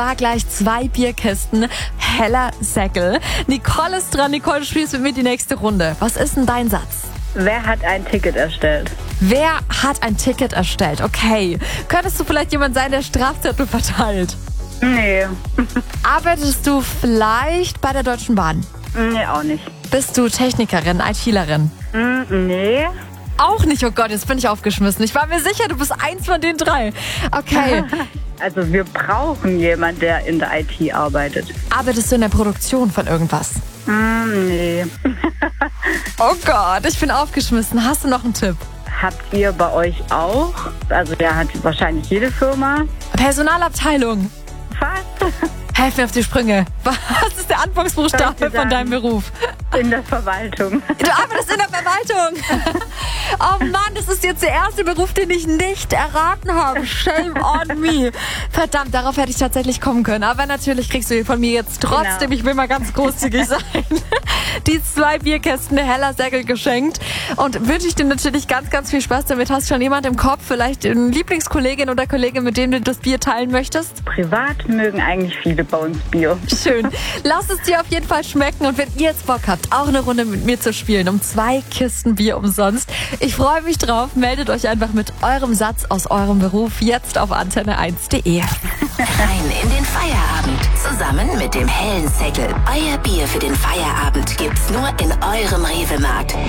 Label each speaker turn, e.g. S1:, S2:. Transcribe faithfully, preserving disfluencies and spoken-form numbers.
S1: War gleich zwei Bierkisten, Heller Säckel. Nicole ist dran. Nicole, du spielst mit mir die nächste Runde. Was ist denn dein Satz?
S2: Wer hat ein Ticket erstellt?
S1: Wer hat ein Ticket erstellt? Okay. Könntest du vielleicht jemand sein, der Strafzettel verteilt?
S2: Nee.
S1: Arbeitest du vielleicht bei der Deutschen Bahn?
S2: Nee, auch nicht.
S1: Bist du Technikerin, ITlerin?
S2: Mm, nee.
S1: Auch nicht, oh Gott, jetzt bin ich aufgeschmissen. Ich war mir sicher, du bist eins von den drei. Okay.
S2: Also wir brauchen jemanden, der in der I T arbeitet.
S1: Arbeitest du in der Produktion von irgendwas?
S2: Mm, nee.
S1: Oh Gott, ich bin aufgeschmissen. Hast du noch einen Tipp?
S2: Habt ihr bei euch auch? Also der hat wahrscheinlich jede Firma.
S1: Personalabteilung.
S2: Was?
S1: Helf mir auf die Sprünge. Was ist der Anfangsbuchstabe von deinem Beruf?
S2: In der Verwaltung.
S1: Du arbeitest in der Verwaltung. Oh Mann, das ist jetzt der erste Beruf, den ich nicht erraten habe. Shame on me. Verdammt, darauf hätte ich tatsächlich kommen können. Aber natürlich kriegst du von mir jetzt trotzdem,
S2: Genau.
S1: ich will mal ganz großzügig sein, die zwei Bierkästen Heller Säckel geschenkt. Und wünsche ich dir natürlich ganz, ganz viel Spaß damit. Hast du schon jemand im Kopf, vielleicht eine Lieblingskollegin oder Kollege, mit dem du das Bier teilen möchtest?
S2: Privat mögen eigentlich viele bei uns Bier.
S1: Schön. Lass es dir auf jeden Fall schmecken. Und wenn ihr jetzt Bock habt, auch eine Runde mit mir zu spielen, um zwei Kisten Bier umsonst. Ich freue mich drauf. Meldet euch einfach mit eurem Satz aus eurem Beruf jetzt auf antenne eins punkt de.
S3: Rein in den Feierabend. Zusammen mit dem hellen Säckel. Euer Bier für den Feierabend gibt's nur in eurem Rewe-Markt.